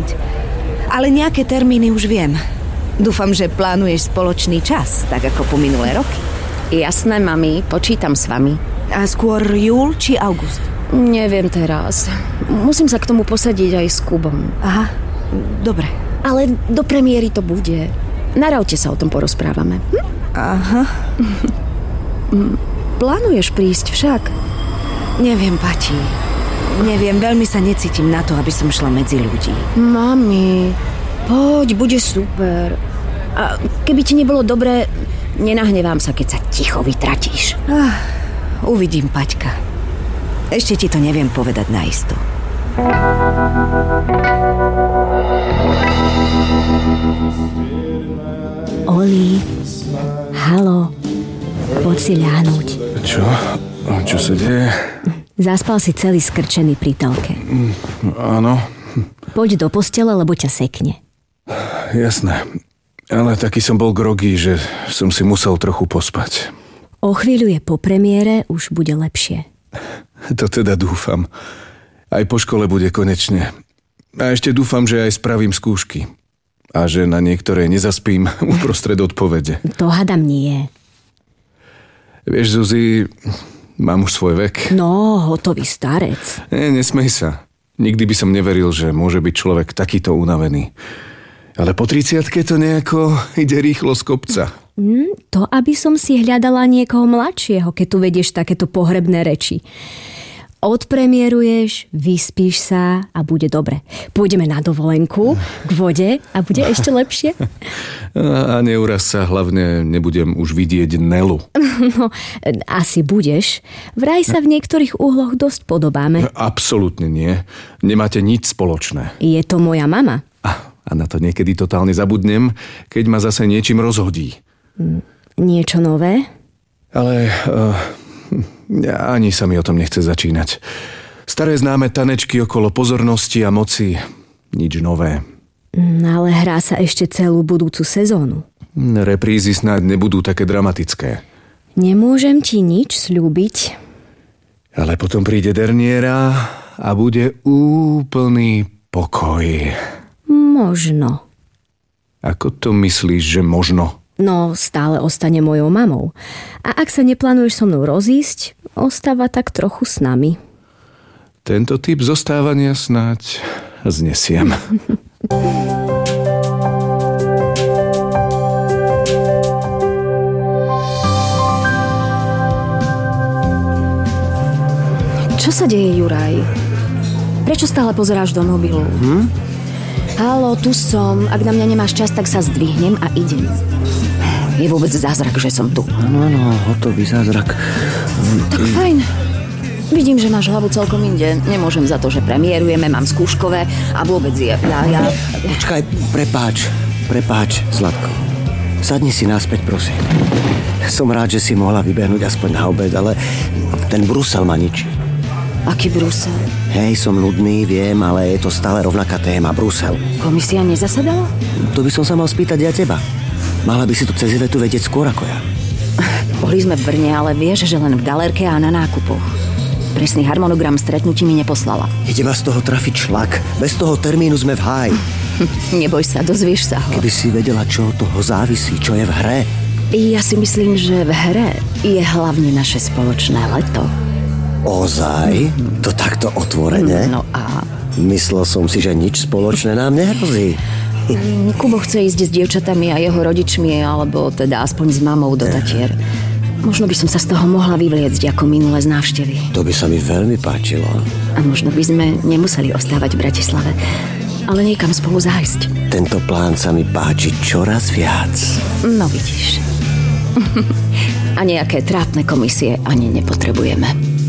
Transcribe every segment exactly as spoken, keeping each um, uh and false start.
stretnúť. Ale nejaké termíny už viem. Dúfam, že plánuješ spoločný čas, tak ako po minulé roky. Jasné, mami, počítam s vami. A skôr júl či august? Neviem teraz. Musím sa k tomu posadiť aj s Kubom. Aha, dobre. Ale do premiéry to bude. Na raute sa o tom porozprávame. Hm? Aha. Plánuješ prísť však? Neviem, Pati. Neviem, veľmi sa necítim na to, aby som šla medzi ľudí. Mami, poď, bude super. A keby ti nebolo dobré, nenahnevám sa, keď sa ticho vytratíš. Ah, uvidím, Paťka. Ešte ti to neviem povedať naisto. Oli, halo, poď si ľahnúť. Čo? Čo sa deje? Zaspal si celý skrčený pri telke. Mm, áno. Poď do postele, lebo ťa sekne. Jasné. Ale taký som bol grogý, že som si musel trochu pospať. O chvíľu je po premiére, už bude lepšie. To teda dúfam. Aj po škole bude konečne. A ešte dúfam, že aj spravím skúšky. A že na niektoré nezaspím uprostred odpovede. To hadam nie. Vieš, Zuzi, mám už svoj vek. No, hotový starec. Nie, nesmej sa. Nikdy by som neveril, že môže byť človek takýto unavený. Ale po tridsiatke to nejako ide rýchlo z kopca. Mm, to, aby som si hľadala niekoho mladšieho, keď tu vedieš takéto pohrebné reči. Odpremieruješ, vyspíš sa a bude dobre. Pôjdeme na dovolenku, k vode a bude ešte lepšie. A neuraz sa, hlavne nebudem už vidieť Nelu. No, asi budeš. Vraj sa v niektorých uhloch dosť podobáme. Absolútne nie. Nemáte nič spoločné. Je to moja mama. A na to niekedy totálne zabudnem, keď ma zase niečím rozhodí. Niečo nové? Ale... Uh... Ani sa mi o tom nechce začínať. Staré známe tanečky okolo pozornosti a moci. Nič nové. Ale hrá sa ešte celú budúcu sezónu. Reprízy snáď nebudú také dramatické. Nemôžem ti nič sľúbiť. Ale potom príde derniéra a bude úplný pokoj. Možno. Ako to myslíš, že možno? No, stále ostane mojou mamou. A ak sa neplánuješ so mnou rozísť, ostáva tak trochu s nami. Tento typ zostávania snáď znesiem. Čo sa deje, Juraj? Prečo stále pozeráš do mobilu? Hm? Haló, tu som. Ak na mňa nemáš čas, tak sa zdvihnem a idem. Je vôbec zázrak, že som tu. Áno, áno, hotový zázrak. Tak fajn. Vidím, že máš hlavu celkom inde. Nemôžem za to, že premiérujeme, mám skúškové a vôbec je. Ja, ja... Počkaj, prepáč, prepáč, Zlatko. Sadni si naspäť, prosím. Som rád, že si mohla vybehnúť aspoň na obed, ale ten Brusel ma ničí. Aký Brusel? Hej, som nudný, viem, ale je to stále rovnaká téma, Brusel. Komisia nezasadala? To by som sa mal spýtať ja teba. Mala by si to cez Ivetu vedieť skôr ako ja. Boli sme v Brne, ale vieš, že len v galerke a na nákupoch. Presný harmonogram stretnutí mi neposlala. Ide ma z toho trafiť šlak. Bez toho termínu sme v háji. Neboj sa, dozvieš sa ho. Keby si vedela, čo od toho závisí, čo je v hre. Ja si myslím, že v hre je hlavne naše spoločné leto. Ozaj? To takto otvorene? No a... Myslel som si, že nič spoločné nám nehrozí. Kubo chce ísť s dievčatami a jeho rodičmi, alebo teda aspoň s mamou do Tatier. Možno by som sa z toho mohla vyvliecť ako minulé z návštevy. To by sa mi veľmi páčilo. A možno by sme nemuseli ostávať v Bratislave, ale niekam spolu zájsť. Tento plán sa mi páči čoraz viac. No vidíš. A nejaké trápne komisie ani nepotrebujeme.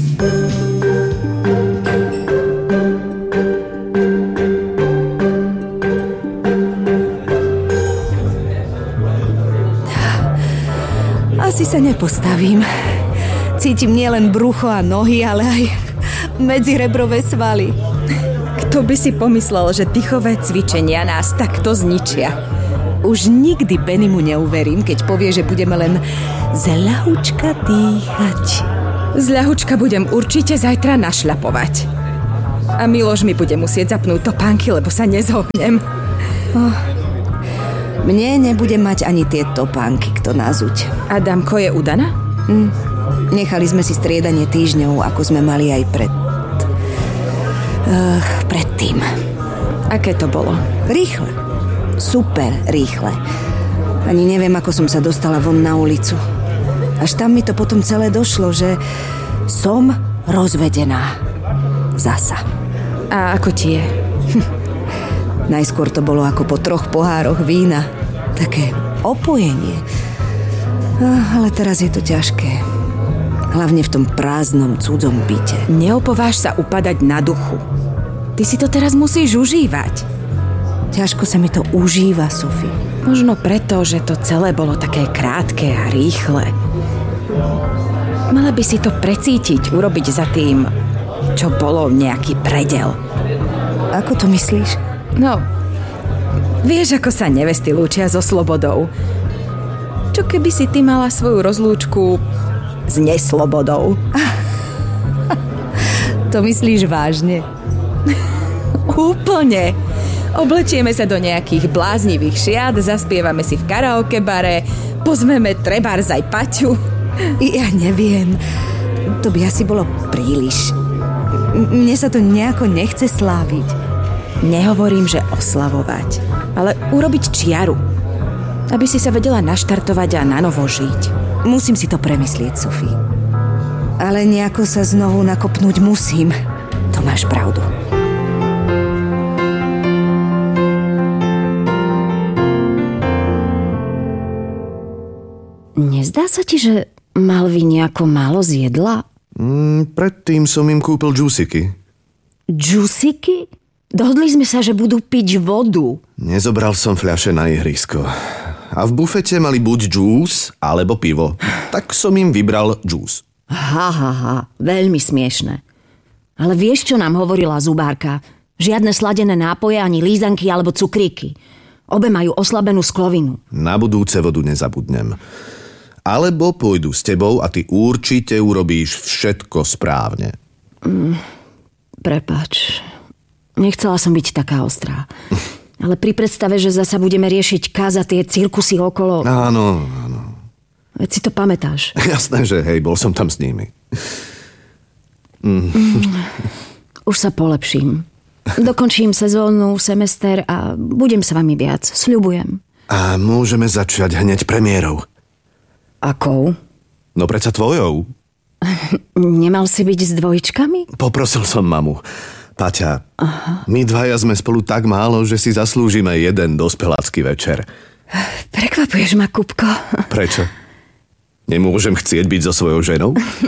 Asi sa nepostavím. Cítim nielen brucho a nohy, ale aj medzirebrové svaly. Kto by si pomyslel, že dýchové cvičenia nás takto zničia? Už nikdy Bennymu neuverím, keď povie, že budeme len zľahučka dýchať. Zľahučka budem určite zajtra našľapovať. A Miloš mi bude musieť zapnúť topánky, lebo sa nezohnem. Oh, mne nebude mať ani tie topánky, kto nazuť. Adamko je udaná? Hm. Nechali sme si striedanie týždňov, ako sme mali aj pred... Uh, predtým. Aké to bolo? Rýchle. Super rýchle. Ani neviem, ako som sa dostala von na ulicu. Až tam mi to potom celé došlo, že som rozvedená. Zasa. A ako ti je? Najskôr to bolo ako po troch pohároch vína. Také opojenie. Ale teraz je to ťažké. Hlavne v tom prázdnom, cudzom byte. Neopováž sa upadať na duchu. Ty si to teraz musíš užívať. Ťažko sa mi to užíva, Sophie. Možno preto, že to celé bolo také krátke a rýchle. Mala by si to precítiť, urobiť za tým, čo bolo nejaký predel. Ako to myslíš? No, vieš, ako sa nevesty lúčia so slobodou. Čo keby si ty mala svoju rozlúčku s neslobodou? To myslíš vážne? Úplne. Oblečieme sa do nejakých bláznivých šiat, zaspievame si v karaoke bare, pozveme trebárs aj Paťu. Ja neviem. To by asi bolo príliš. Mne sa to nejako nechce sláviť. Nehovorím, že oslavovať, ale urobiť čiaru, aby si sa vedela naštartovať a nanovo žiť. Musím si to premyslieť, Sophie. Ale nejako sa znovu nakopnúť musím. To máš pravdu. Nezdá sa ti, že Malvi nejako málo zjedla? Mm, predtým som im kúpil džusiky. Džusiky? Dohodli sme sa, že budú piť vodu. Nezobral som fľaše na ihrisko. A v bufete mali buď džús, alebo pivo. Tak som im vybral džús. Ha, ha, ha, veľmi smiešne. Ale vieš, čo nám hovorila zubárka? Žiadne sladené nápoje, ani lízanky alebo cukríky. Obe majú oslabenú sklovinu. Na budúce vodu nezabudnem. Alebo pôjdu s tebou a ty určite urobíš všetko správne. Mm, prepáč. Nechcela som byť taká ostrá. Ale pri predstave, že zasa budeme riešiť Kaz a tie cirkusy okolo... Áno, áno. Veď si to pamätáš. Jasné, že hej, bol som tam s nimi. Mm. Už sa polepším. Dokončím sezónu, semester a budem s vami viac. Sľubujem. A môžeme začať hneď premiérou. Akou? No predsa tvojou. Nemal si byť s dvojičkami? Poprosil som mamu. Paťa, aha. My dvaja sme spolu tak málo, že si zaslúžime jeden dospelácky večer. Prekvapuješ ma, Kupko. Prečo? Nemôžem chcieť byť so svojou ženou?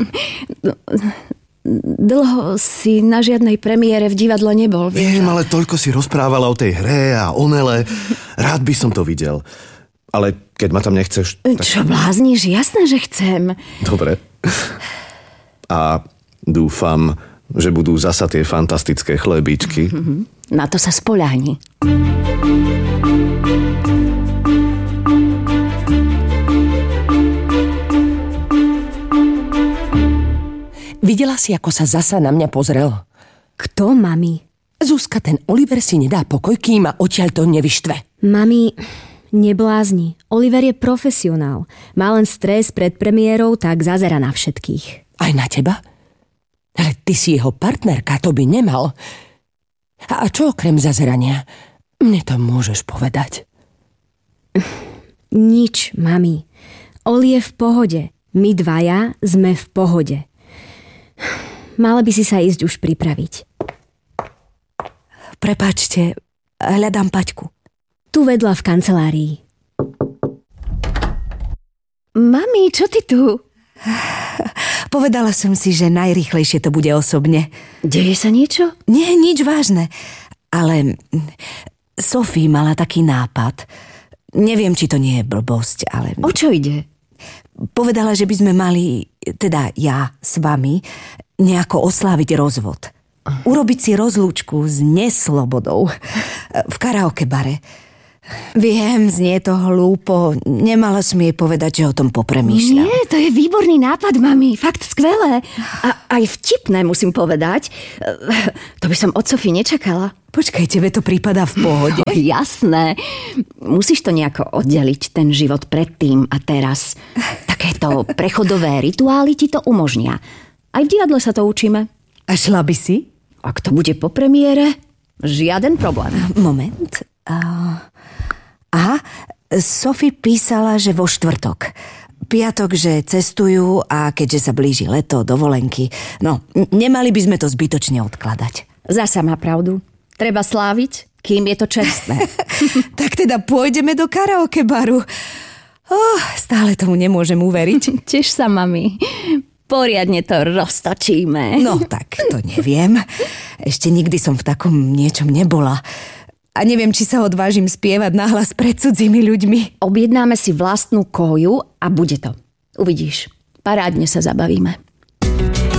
Dlho si na žiadnej premiére v divadle nebol. Viem, ale toľko si rozprávala o tej hre a onele. Rád by som to videl. Ale keď ma tam nechceš... Tak... Čo blázniš? Jasné, že chcem. Dobre. A dúfam, že budú zasa tie fantastické chlebíčky. Na to sa spoľahni. Videla si, ako sa zasa na mňa pozrel? Kto, mami? Zuzka, ten Oliver si nedá pokoj, kým ma odtiaľ to nevyštve. Mami, neblázni. Oliver je profesionál. Má len stres pred premiérou, tak zazera na všetkých. Aj na teba? Ale ty si jeho partnerka, to by nemal. A čo okrem zazerania? Mne to môžeš povedať. Nič, mami. Oli je v pohode. My dvaja sme v pohode. Mala by si sa ísť už pripraviť. Prepáčte, hľadám Paťku. Tu vedľa v kancelárii. Mami, čo ty tu? Povedala som si, že najrýchlejšie to bude osobne. Deje sa niečo? Nie, nič vážne. Ale Sophie mala taký nápad. Neviem, či to nie je blbosť, ale... O čo ide? Povedala, že by sme mali, teda ja s vami, nejako osláviť rozvod. Urobiť si rozlúčku s neslobodou v karaoke bare. Viem, znie to hlúpo. Nemala som jej povedať, že o tom popremýšľam. Nie, to je výborný nápad, mami. Fakt skvelé. A aj vtipné, musím povedať. To by som od Sofie nečakala. Počkaj, tebe to prípada v pohode. No, jasné. Musíš to nejako oddeliť, ten život predtým a teraz. Takéto prechodové rituály ti to umožnia. Aj v divadle sa to učíme. A šla by si? Ak to bude po premiére, žiaden problém. Moment. Uh... Aha, Sophie písala, že vo štvrtok. Piatok, že cestujú a keďže sa blíži leto, dovolenky. No, n- nemali by sme to zbytočne odkladať. Zasa má pravdu. Treba sláviť, kým je to čestné. Tak teda pôjdeme do karaoke baru. Oh, stále tomu nemôžem uveriť. Tiež sa, mami. Poriadne to roztočíme. No, tak to neviem. Ešte nikdy som v takom niečom nebola. A neviem, či sa odvážim spievať nahlas pred cudzími ľuďmi. Objednáme si vlastnú koju a bude to. Uvidíš. Parádne sa zabavíme.